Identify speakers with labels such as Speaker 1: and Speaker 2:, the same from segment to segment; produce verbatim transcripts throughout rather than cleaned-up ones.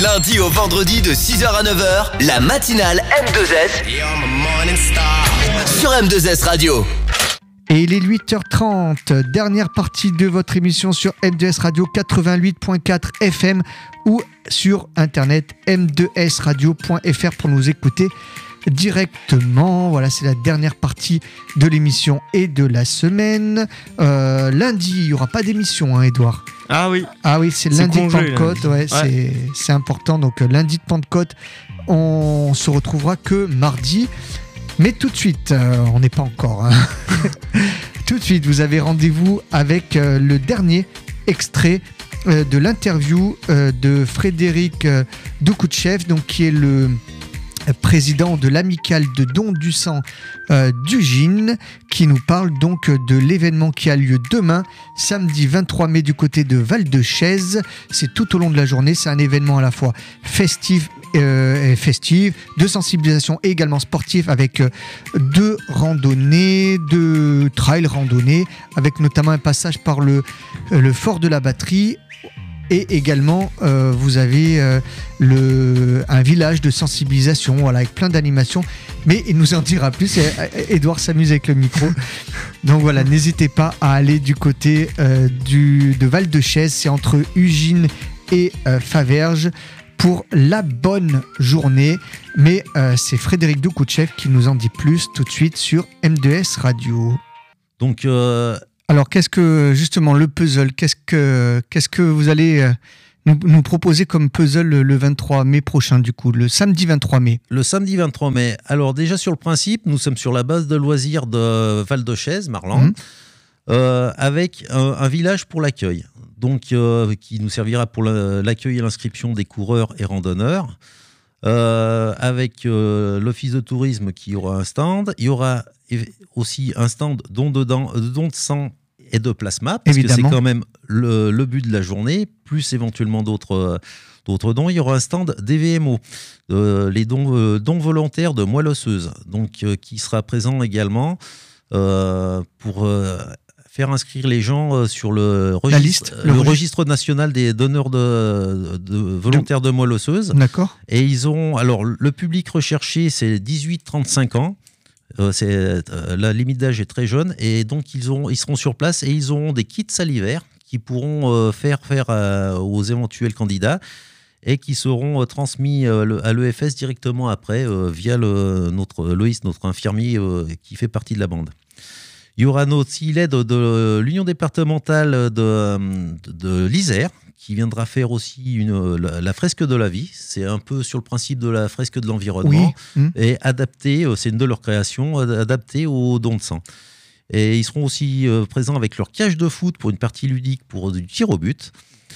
Speaker 1: lundi au vendredi de six heures à neuf heures, la matinale M deux S sur M deux S Radio.
Speaker 2: Et il est huit heures trente, dernière partie de votre émission sur M deux S Radio quatre-vingt-huit point quatre F M ou sur internet m deux s radio point f r pour nous écouter directement. Voilà, c'est la dernière partie de l'émission et de la semaine. Euh, lundi, il n'y aura pas d'émission, hein, Edouard.
Speaker 3: Ah oui.
Speaker 2: Ah oui, c'est, c'est lundi congé, de Pentecôte. Ouais, ouais. C'est, c'est important. Donc, lundi de Pentecôte, on se retrouvera que mardi. Mais tout de suite, euh, on n'est pas encore. Hein. Tout de suite, vous avez rendez-vous avec euh, le dernier extrait euh, de l'interview euh, de Frédéric euh, Doukoutchev, donc qui est le président de l'amicale de don du sang euh, d'Ugine, qui nous parle donc de l'événement qui a lieu demain, samedi vingt-trois mai, du côté de Val-de-Chaise. C'est tout au long de la journée, c'est un événement à la fois festif euh, et festif, de sensibilisation et également sportif, avec euh, deux randonnées, deux trails randonnées, avec notamment un passage par le, euh, le fort de la batterie. Et également, euh, vous avez euh, le, un village de sensibilisation, voilà, avec plein d'animations. Mais il nous en dira plus. Edouard s'amuse avec le micro. Donc voilà, n'hésitez pas à aller du côté euh, du, de Val-de-Chaise. C'est entre Ugine et euh, Faverges pour la bonne journée. Mais euh, c'est Frédéric Doukoutchev qui nous en dit plus tout de suite sur M deux S Radio.
Speaker 4: Donc... Euh...
Speaker 2: Alors, qu'est-ce que, justement, le puzzle, qu'est-ce que, qu'est-ce que vous allez euh, nous, nous proposer comme puzzle le, le vingt-trois mai prochain, du coup, le samedi vingt-trois mai?
Speaker 4: Le samedi vingt-trois mai. Alors, déjà, sur le principe, nous sommes sur la base de loisirs de Val-de-Chaise, Marlan, mmh. euh, avec un, un village pour l'accueil, donc euh, qui nous servira pour la, l'accueil et l'inscription des coureurs et randonneurs, euh, avec euh, l'office de tourisme qui aura un stand. Il y aura aussi un stand don de, don, don de sang et de plasma, parce Évidemment. que c'est quand même le, le but de la journée, plus éventuellement d'autres, d'autres dons. Il y aura un stand D V M O, euh, les dons, euh, dons volontaires de moelle osseuse, donc, euh, qui sera présent également euh, pour euh, faire inscrire les gens euh, sur le registre,
Speaker 2: liste,
Speaker 4: le, le registre. registre national des donneurs de, de volontaires de moelle osseuse.
Speaker 2: D'accord.
Speaker 4: Et ils ont, alors, le public recherché, c'est dix-huit à trente-cinq ans. Euh, c'est, euh, la limite d'âge est très jeune, et donc ils, ont, ils seront sur place et ils auront des kits salivaires qui pourront euh, faire faire euh, aux éventuels candidats et qui seront euh, transmis euh, le, à l'E F S directement après euh, via le, notre, Loïs, notre infirmier euh, qui fait partie de la bande. Il y aura aussi l'aide de l'Union départementale de, de, de l'Isère, qui viendra faire aussi une, la, la fresque de la vie. C'est un peu sur le principe de la fresque de l'environnement, oui. mmh. et adapté, c'est une de leurs créations, adaptée aux dons de sang. Et ils seront aussi euh, présents avec leur cage de foot pour une partie ludique pour du tir au but.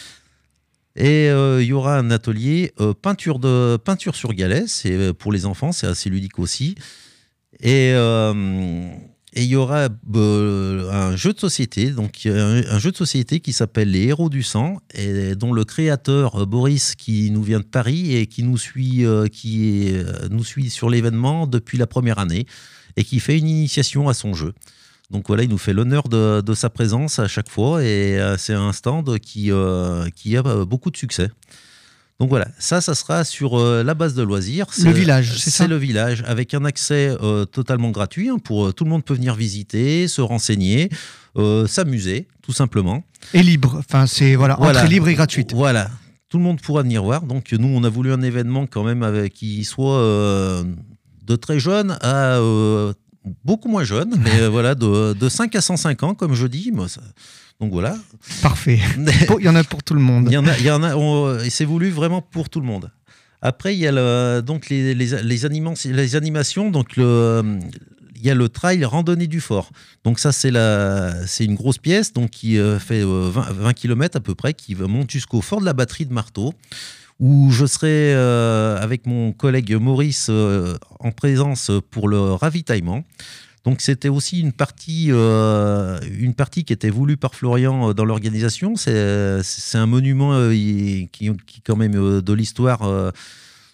Speaker 4: Et euh, il y aura un atelier euh, peinture, de, peinture sur galet, c'est pour les enfants, c'est assez ludique aussi. Et... Euh, Et il y aura euh, un jeu de société, donc un, un jeu de société qui s'appelle Les Héros du Sang, et dont le créateur euh, Boris, qui nous vient de Paris et qui nous suit, euh, qui est, euh, nous suit sur l'événement depuis la première année, et qui fait une initiation à son jeu. Donc voilà, il nous fait l'honneur de, de sa présence à chaque fois, et euh, c'est un stand qui, euh, qui a beaucoup de succès. Donc voilà, ça, ça sera sur euh, la base de loisirs.
Speaker 2: C'est, le village, c'est, c'est ça.
Speaker 4: C'est le village, avec un accès euh, totalement gratuit, hein, pour euh, tout le monde peut venir visiter, se renseigner, euh, s'amuser, tout simplement.
Speaker 2: Et libre, enfin c'est voilà,
Speaker 4: voilà,
Speaker 2: entrée libre et gratuite.
Speaker 4: Voilà, tout le monde pourra venir voir. Donc nous, on a voulu un événement quand même avec, qui soit euh, de très jeune à euh, beaucoup moins jeune, mais euh, voilà, de, de cinq à cent cinq ans, comme je dis. Moi, ça... Donc voilà.
Speaker 2: Parfait. Il y en a pour tout le monde.
Speaker 4: Il y en a, il y en a on, et c'est voulu vraiment pour tout le monde. Après, il y a le, donc les, les, les, animations, les animations. Donc le, il y a le trail randonnée du fort. Donc ça, c'est, la, c'est une grosse pièce, donc qui fait vingt, vingt kilomètres à peu près, qui monte jusqu'au fort de la batterie de Marteau, où je serai euh, avec mon collègue Maurice euh, en présence pour le ravitaillement. Donc c'était aussi une partie, euh, une partie qui était voulue par Florian euh, dans l'organisation. C'est, c'est un monument euh, qui, qui est quand même euh, de l'histoire euh,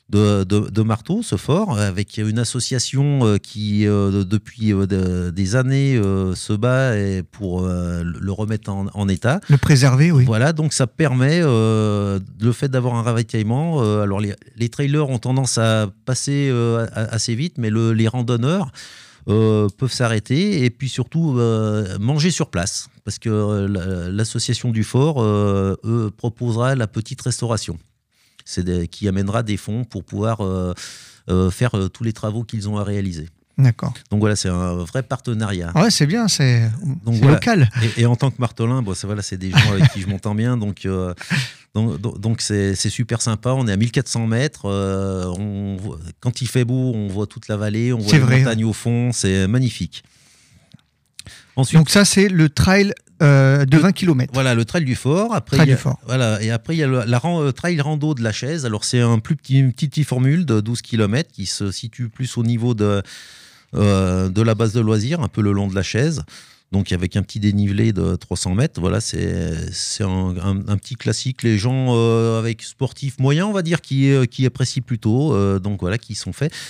Speaker 4: de, de, de marteau, ce fort, avec une association euh, qui, euh, depuis euh, de, des années, euh, se bat et pour euh, le remettre en, en état.
Speaker 2: Le préserver, oui.
Speaker 4: Voilà, donc ça permet, euh, le fait d'avoir un ravitaillement, euh, alors les, les trailers ont tendance à passer euh, assez vite, mais le, les randonneurs euh, peuvent s'arrêter et puis surtout euh, manger sur place, parce que euh, l'association du fort euh, eux, proposera la petite restauration. C'est des, qui amènera des fonds pour pouvoir euh, euh, faire euh, tous les travaux qu'ils ont à réaliser.
Speaker 2: D'accord.
Speaker 4: Donc voilà, c'est un vrai partenariat.
Speaker 2: Ouais, c'est bien, c'est,
Speaker 4: donc,
Speaker 2: c'est
Speaker 4: voilà.
Speaker 2: local.
Speaker 4: Et, et en tant que martelin, bon, ça, voilà, c'est des gens avec qui je m'entends bien, donc, euh, donc, donc c'est, c'est super sympa. On est à mille quatre cents mètres. Euh, on voit, quand il fait beau, on voit toute la vallée, on voit c'est les vrai, montagnes ouais. au fond, c'est magnifique.
Speaker 2: Ensuite, donc ça, c'est le trail euh, de vingt kilomètres.
Speaker 4: Voilà, le trail du fort. Après,
Speaker 2: trail
Speaker 4: il y a,
Speaker 2: du fort.
Speaker 4: Voilà, et après, il y a le la, la, trail rando de la Chaise. Alors, c'est un plus petit, une petite formule de douze kilomètres qui se situe plus au niveau de, euh, de la base de loisirs, un peu le long de la Chaise. Donc, avec un petit dénivelé de trois cents mètres. Voilà, c'est, c'est un, un, un petit classique. Les gens euh, avec sportifs moyens, on va dire, qui, qui apprécient plutôt. Euh, donc, voilà, qui sont faits.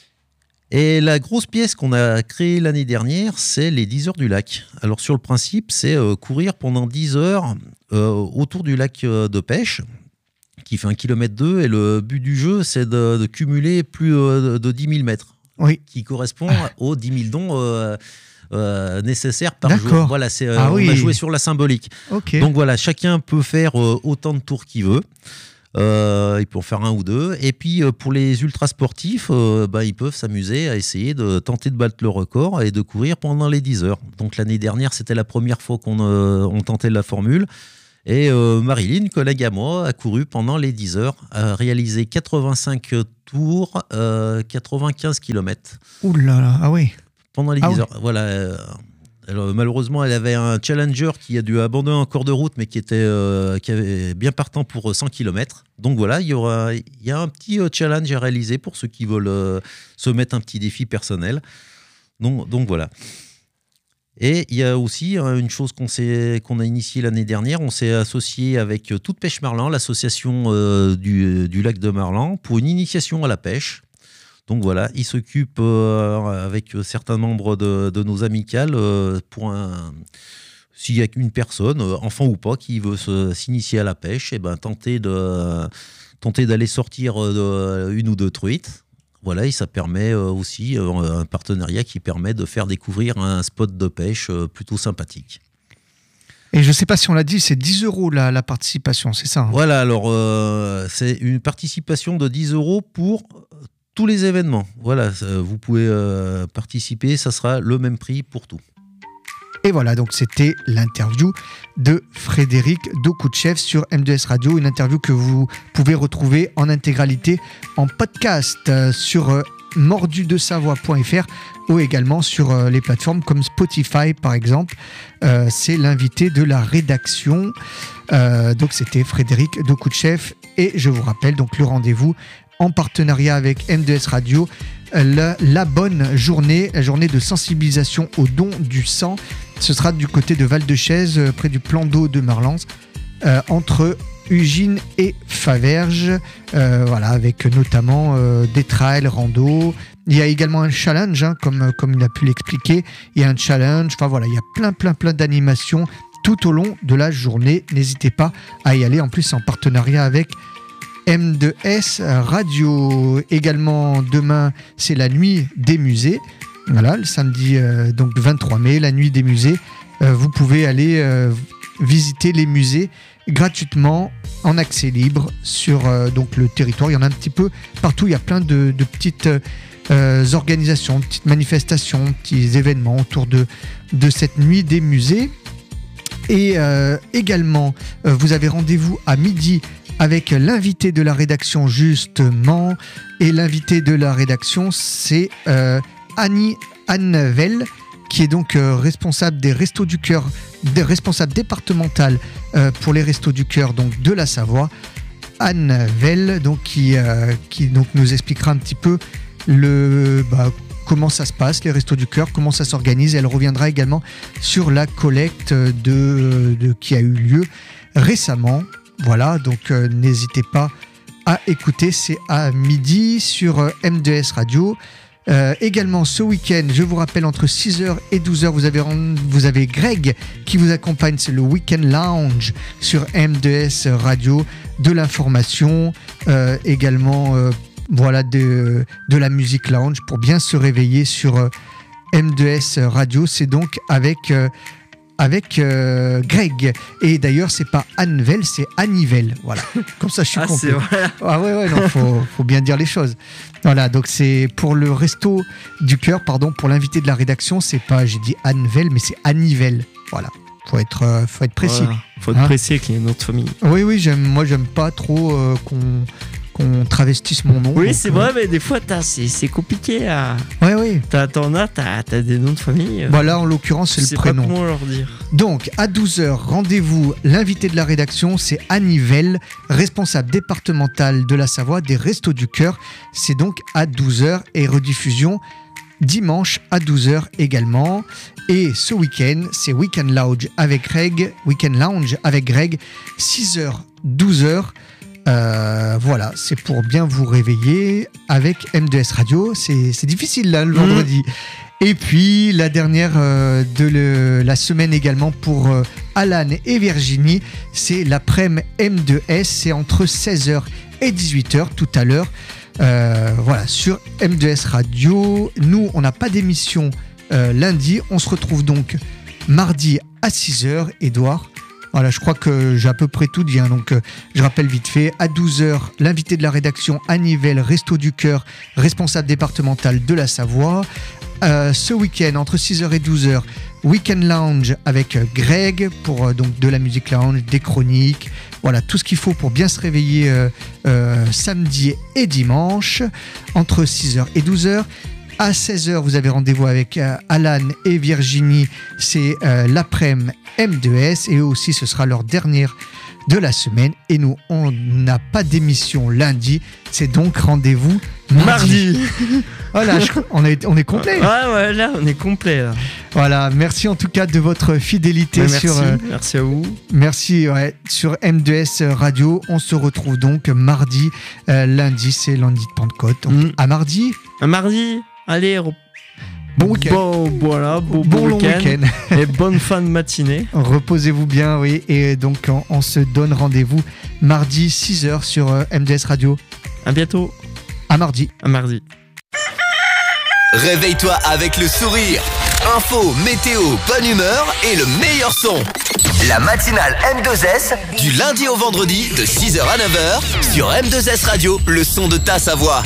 Speaker 4: Et la grosse pièce qu'on a créée l'année dernière, c'est les dix heures du lac. Alors sur le principe, c'est euh, courir pendant dix heures euh, autour du lac euh, de pêche, qui fait un kilomètre deux, et le but du jeu, c'est de, de cumuler plus euh, de dix mille mètres,
Speaker 2: oui.
Speaker 4: qui correspond aux dix mille dons euh, euh, nécessaires par
Speaker 2: D'accord.
Speaker 4: jour. Voilà, c'est, euh,
Speaker 2: ah,
Speaker 4: on
Speaker 2: oui.
Speaker 4: a joué sur la symbolique.
Speaker 2: Okay.
Speaker 4: Donc voilà, chacun peut faire euh, autant de tours qu'il veut. Euh, ils peuvent en faire un ou deux. Et puis euh, pour les ultra sportifs, euh, bah, ils peuvent s'amuser à essayer de tenter de battre le record et de courir pendant les dix heures. Donc l'année dernière, c'était la première fois qu'on euh, on tentait la formule. Et euh, Marilyn, collègue à moi, a couru pendant les dix heures, a réalisé quatre-vingt-cinq tours, euh, quatre-vingt-quinze kilomètres.
Speaker 2: Ouh là là, ah oui.
Speaker 4: Pendant les
Speaker 2: ah
Speaker 4: dix
Speaker 2: oui.
Speaker 4: heures. Voilà. Euh, Alors, malheureusement, elle avait un challenger qui a dû abandonner en cours de route, mais qui était euh, qui avait bien partant pour cent kilomètres. Donc voilà, il y aura, il y a un petit euh, challenge à réaliser pour ceux qui veulent euh, se mettre un petit défi personnel. Donc, donc voilà. Et il y a aussi hein, une chose qu'on, s'est, qu'on a initiée l'année dernière. On s'est associé avec Toute Pêche Marlan, l'association euh, du, du lac de Marlan, pour une initiation à la pêche. Donc voilà, il s'occupe euh, avec certains membres de, de nos amicales euh, pour un, s'il y a une personne, euh, enfant ou pas, qui veut se, s'initier à la pêche, et ben tenter de euh, tenter d'aller sortir euh, une ou deux truites. Voilà, et ça permet euh, aussi euh, un partenariat qui permet de faire découvrir un spot de pêche euh, plutôt sympathique.
Speaker 2: Et je ne sais pas si on l'a dit, c'est dix euros la, la participation, c'est ça hein?
Speaker 4: Voilà, alors euh, c'est une participation de dix euros pour tous les événements. Voilà, vous pouvez euh, participer, ça sera le même prix pour tout.
Speaker 2: Et voilà, donc c'était l'interview de Frédéric Dokuchev sur M deux S Radio, une interview que vous pouvez retrouver en intégralité en podcast euh, sur euh, mordu de savoie point f r ou également sur euh, les plateformes comme Spotify par exemple. Euh, c'est l'invité de la rédaction. Euh, donc c'était Frédéric Dokuchev et je vous rappelle donc le rendez-vous en partenariat avec M deux S Radio, la, la bonne journée, la journée de sensibilisation au don du sang. Ce sera du côté de Val-de-Chaise, près du plan d'eau de Marlens, euh, entre Ugine et Faverges, euh, voilà, avec notamment euh, des trails, rando. Il y a également un challenge, hein, comme, comme il a pu l'expliquer. Il y a un challenge, enfin voilà, il y a plein, plein, plein d'animations tout au long de la journée. N'hésitez pas à y aller. En plus, c'est en partenariat avec M deux S Radio. Également, demain, c'est la nuit des musées. Voilà, le samedi euh, donc vingt-trois mai, la nuit des musées. Euh, vous pouvez aller euh, visiter les musées gratuitement, en accès libre, sur euh, donc, le territoire. Il y en a un petit peu partout. Il y a plein de, de petites euh, organisations, petites manifestations, petits événements autour de, de cette nuit des musées. Et euh, également, euh, vous avez rendez-vous à midi avec l'invité de la rédaction, justement. Et l'invité de la rédaction, c'est euh, Annie Annevelle, qui est donc euh, responsable des Restos du Cœur, des responsable départementale euh, pour les Restos du Cœur donc, de la Savoie. Anne Vell, donc, qui, euh, qui donc, nous expliquera un petit peu le, bah, comment ça se passe, les Restos du Cœur, comment ça s'organise. Elle reviendra également sur la collecte de, de, qui a eu lieu récemment. Voilà, donc euh, n'hésitez pas à écouter, c'est à midi sur euh, M deux S Radio. Euh, également ce week-end, je vous rappelle, entre six heures et douze heures, vous avez, vous avez Greg qui vous accompagne, c'est le Weekend Lounge sur M deux S Radio, de l'information, euh, également euh, voilà, de, de la musique lounge pour bien se réveiller sur euh, M deux S Radio. C'est donc avec... Euh, avec euh, Greg. Et d'ailleurs, c'est pas Annevel, c'est Annivel. Voilà. Comme ça, je suis
Speaker 3: ah,
Speaker 2: complet.
Speaker 3: C'est vrai.
Speaker 2: Ah ouais, ouais, non, faut, faut bien dire les choses. Voilà, donc c'est pour le Resto du Cœur, pardon, pour l'invité de la rédaction, c'est pas, j'ai dit Annevel, mais c'est Annivel. Voilà. Faut être, euh, faut être précis.
Speaker 3: Voilà. Faut être
Speaker 2: hein
Speaker 3: précis avec les noms de famille.
Speaker 2: Oui, oui, j'aime, moi, j'aime pas trop euh, qu'on. qu'on travestisse mon nom.
Speaker 3: Oui,
Speaker 2: donc,
Speaker 3: c'est
Speaker 2: euh...
Speaker 3: vrai, mais des fois, t'as, c'est, c'est compliqué à.
Speaker 2: Ouais, oui.
Speaker 3: T'as, t'en as, t'as, t'as des noms de famille. Euh...
Speaker 2: Bah là, en l'occurrence, c'est le prénom.
Speaker 3: Je sais pas comment leur dire.
Speaker 2: Donc, à douze heures, rendez-vous. L'invité de la rédaction, c'est Annivel, responsable départementale de la Savoie des Restos du Cœur. C'est donc à douze heures et rediffusion dimanche à douze heures également. Et ce week-end, c'est Weekend Lounge avec Greg. Weekend Lounge avec Greg, six heures, douze heures. Euh, voilà, c'est pour bien vous réveiller avec M deux S Radio. C'est, c'est difficile là le vendredi. Mmh. Et puis la dernière euh, de le, la semaine également pour euh, Alan et Virginie, c'est l'après-midi M deux S. C'est entre seize heures et dix-huit heures tout à l'heure. Euh, voilà, sur M deux S Radio. Nous, on n'a pas d'émission euh, lundi. On se retrouve donc mardi à six heures, Édouard. Voilà, je crois que j'ai à peu près tout dit. Hein, donc, euh, je rappelle vite fait, à douze heures, l'invité de la rédaction, Annivel, Resto du Cœur, responsable départemental de la Savoie. Euh, ce week-end, entre six heures et douze heures, Weekend Lounge avec Greg pour euh, donc, de la musique lounge, des chroniques. Voilà, tout ce qu'il faut pour bien se réveiller euh, euh, samedi et dimanche, entre six heures et douze heures. À seize heures, vous avez rendez-vous avec euh, Alan et Virginie. C'est euh, l'après-midi M deux S. Et eux aussi, ce sera leur dernière de la semaine. Et nous, on n'a pas d'émission lundi. C'est donc rendez-vous mardi. mardi. Voilà, je, on, est, on est complet.
Speaker 3: Ouais, ouais, là, on est complet. Là.
Speaker 2: Voilà, merci en tout cas de votre fidélité.
Speaker 3: Ouais, merci,
Speaker 2: sur. Euh,
Speaker 3: merci à vous.
Speaker 2: Merci, ouais, sur M deux S Radio. On se retrouve donc mardi. Euh, lundi, c'est lundi de Pentecôte. Donc, mmh. À mardi.
Speaker 3: À mardi. Allez, re...
Speaker 2: bon week-end.
Speaker 3: Bon, voilà, bon,
Speaker 2: bon, bon long
Speaker 3: week-end.
Speaker 2: week-end.
Speaker 3: Et bonne fin de matinée.
Speaker 2: Reposez-vous bien, oui. Et donc, on, on se donne rendez-vous mardi six heures sur euh, M deux S Radio.
Speaker 3: À bientôt.
Speaker 2: À mardi.
Speaker 3: À mardi.
Speaker 1: Réveille-toi avec le sourire. Info, météo, bonne humeur et le meilleur son. La matinale M deux S, du lundi au vendredi, de six heures à neuf heures, sur M deux S Radio, le son de ta Savoie.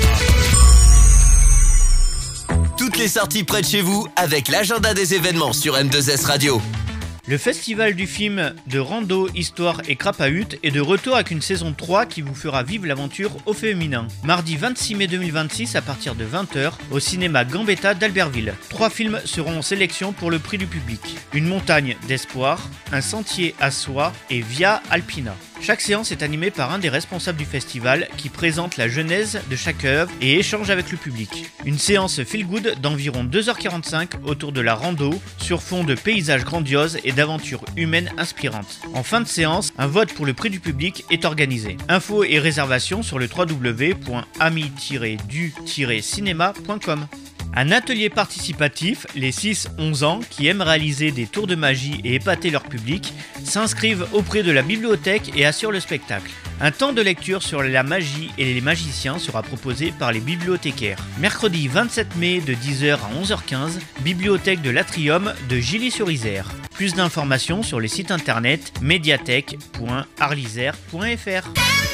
Speaker 1: Toutes les sorties près de chez vous avec l'agenda des événements sur M deux S Radio.
Speaker 5: Le festival du film de rando, histoire et crapahut est de retour avec une saison trois qui vous fera vivre l'aventure au féminin. Mardi vingt-six mai deux mille vingt-six à partir de vingt heures au cinéma Gambetta d'Albertville. Trois films seront en sélection pour le prix du public. Une montagne d'espoir, un sentier à soi et Via Alpina. Chaque séance est animée par un des responsables du festival qui présente la genèse de chaque œuvre et échange avec le public. Une séance feel good d'environ deux heures quarante-cinq autour de la rando sur fond de paysages grandioses et d'aventures humaines inspirantes. En fin de séance, un vote pour le prix du public est organisé. Infos et réservations sur le w w w point ami tiret du tiret cinéma point com. Un atelier participatif, les six onze ans qui aiment réaliser des tours de magie et épater leur public, s'inscrivent auprès de la bibliothèque et assurent le spectacle. Un temps de lecture sur la magie et les magiciens sera proposé par les bibliothécaires. Mercredi vingt-sept mai de dix heures à onze heures quinze, bibliothèque de l'Atrium de Gilly-sur-Isère. Plus d'informations sur les sites internet médiathèque point arlisère point f r.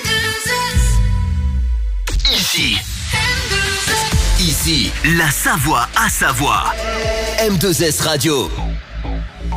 Speaker 1: Ici. Ici, la Savoie à Savoie. M deux S Radio.